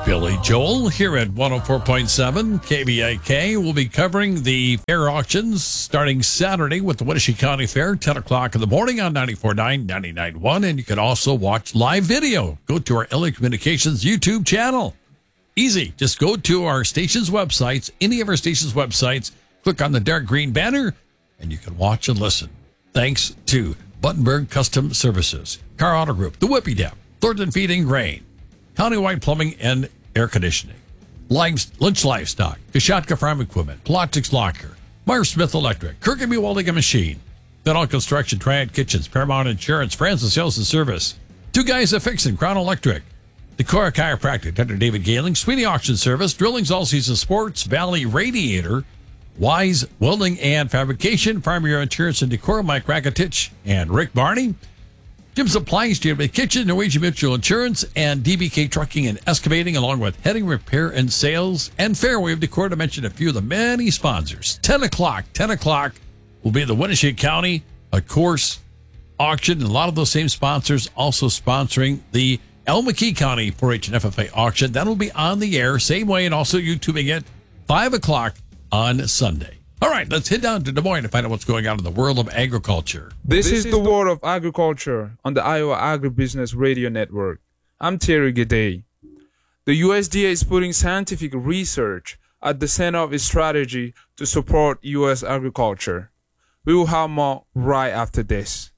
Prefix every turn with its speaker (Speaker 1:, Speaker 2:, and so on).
Speaker 1: Billy Joel here at 104.7 KBIK. We'll be covering the fair auctions starting Saturday with the Winnebago County Fair, 10 o'clock in the morning on 94.9, 99.1. And you can also watch live video. Go to our LA Communications YouTube channel. Easy. Just go to our station's websites, any of our station's websites, click on the dark green banner, and you can watch and listen. Thanks to Buttenberg Custom Services, Car Auto Group, The Whippy Dap, Thornton Feeding Grain, Countywide Plumbing and Air Conditioning, Lynch Livestock, Kashatka Farm Equipment, Plotix Locker, Meyer Smith Electric, Kirkby Welding and Machine, Dental Construction, Triad Kitchens, Paramount Insurance, Francis Sales and Service, Two Guys That Fixin', Crown Electric, Decorah Chiropractic, Dr. David Galing, Sweeney Auction Service, Drillings All Season Sports, Valley Radiator, Wise Welding and Fabrication, Primary Insurance and Decorah, Mike Rakatich and Rick Barney, Jim's Appliance, JW Kitchen, Norwegian Mutual Insurance, and DBK Trucking and Excavating, along with Heading Repair and Sales, and Fairwave Decor, to mention a few of the many sponsors. 10 o'clock will be the Winnebago County, of course, auction, and a lot of those same sponsors also sponsoring the El McKee County 4-H and FFA auction. That'll be on the air, same way, and also YouTubing it, 5 o'clock on Sunday. All right, let's head down to Des Moines to find out what's going on in the world of agriculture.
Speaker 2: This is the world of agriculture on the Iowa Agribusiness Radio Network. I'm Terry Gede. The USDA is putting scientific research at the center of its strategy to support U.S. agriculture. We will have more right after this.